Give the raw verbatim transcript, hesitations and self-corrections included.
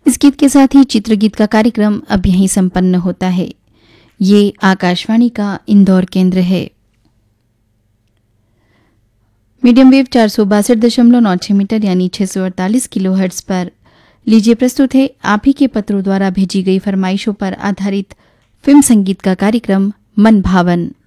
इस गीत के साथ ही चित्रगीत का कार्यक्रम अब यहीं संपन्न होता है। ये आकाशवाणी का इंदौर केंद्र है। मीडियम वेव चार सौ बासठ दशमलव नौ छह मीटर यानी छह सौ अड़तालीस किलो हर्ट्ज पर लीजिए प्रस्तुत है आप ही के पत्रों द्वारा भेजी गई फरमाइशों पर आधारित फिल्म संगीत का कार्यक्रम मन भावन।